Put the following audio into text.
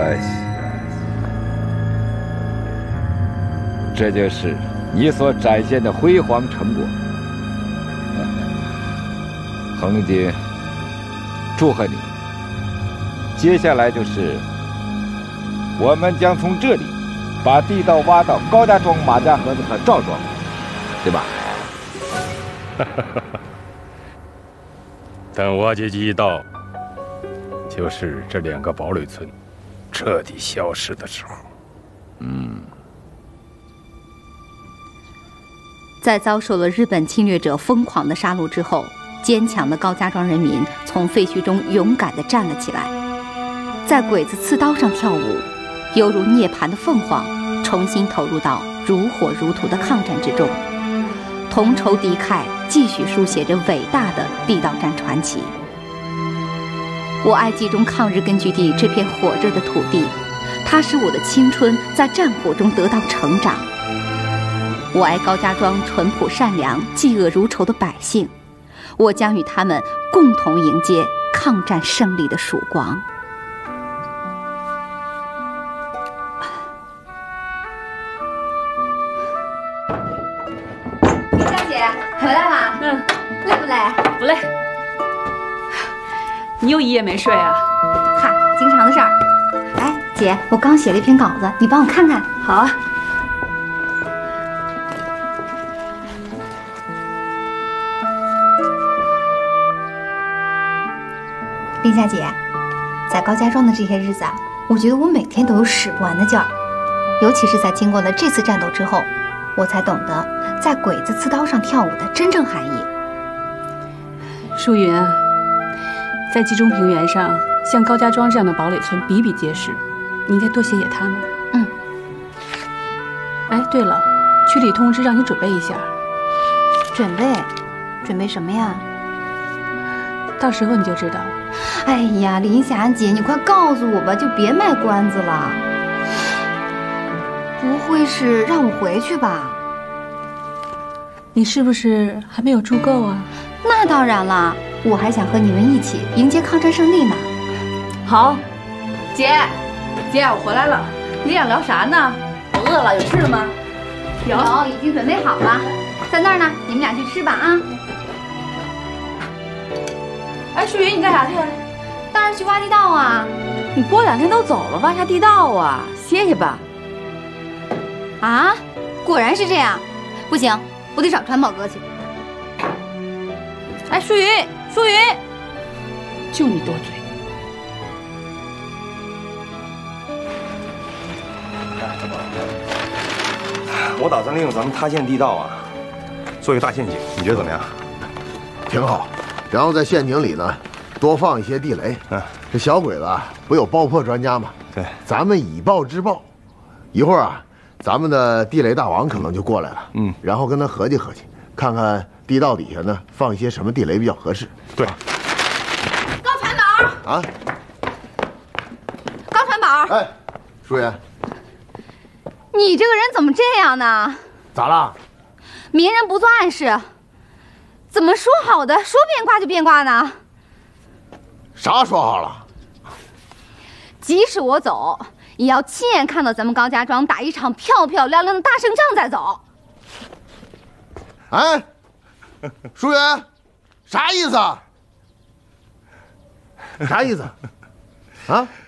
可惜，这就是你所展现的辉煌成果。恒金，祝贺你！接下来就是我们将从这里把地道挖到高家庄、马家河子和赵庄，对吧？ 等挖掘机一到，就是这2个堡垒村彻底消失的时候。 在遭受了日本侵略者疯狂的杀戮之后，坚强的高家庄人民从废墟中勇敢地站了起来，在鬼子刺刀上跳舞，犹如涅槃的凤凰，重新投入到如火如荼的抗战之中。同仇敌忾，继续书写着伟大的地道战传奇。我爱冀中抗日根据地这片火热的土地，它使我的青春在战火中得到成长。我爱高家庄淳朴善良、嫉恶如仇的百姓，我将与他们共同迎接抗战胜利的曙光。 佳姐回来啦？累不累？ 不累。你又一夜没睡啊？ 嗨，经常的事儿。哎，姐，我刚写了一篇稿子，你帮我看看。 好啊。 林佳姐，在高家庄的这些日子啊，我觉得我每天都有使不完的劲儿。尤其是在经过了这次战斗之后，我才懂得在鬼子刺刀上跳舞的真正含义。 淑云啊，在冀中平原上，像高家庄这样的堡垒村比比皆是，你应该多写写他们。哎，对了，区里通知让你准备一下。 准备什么呀？ 到时候你就知道了。 哎呀，林霞姐，你快告诉我吧，就别卖关子了。不会是让我回去吧？ 你是不是还没有住够啊？ 那当然了，我还想和你们一起迎接抗战胜利呢。 好，姐，我回来了，你俩聊啥呢？我饿了，有吃的吗？ 有，已经准备好了，在那儿呢，你们俩去吃吧啊。 哎，淑云，你干啥去？ 当然去挖地道啊！ 你过2天都走了，挖啥地道啊？歇歇吧。 啊，果然是这样，不行，我得找川宝哥去。 哎，淑云，就你多嘴。 我打算利用咱们塌陷地道啊，做一个大陷阱，你觉得怎么样？ 挺好。然后在陷阱里呢，多放一些地雷。这小鬼子啊，不有爆破专家吗？ 对， 咱们以暴制暴。一会儿啊，咱们的地雷大王可能就过来了。然后跟他合计合计，看看地道底下呢放一些什么地雷比较合适。 对。 高传宝啊！ 高传宝！ 哎，淑媛， 你这个人怎么这样呢？ 咋了？ 明人不做暗事，怎么说好的说变卦就变卦呢？ 啥说好了？ 即使我走，也要亲眼看到咱们高家庄打一场漂漂亮亮的大胜仗再走。 哎，淑媛，啥意思啊？啥意思？啊？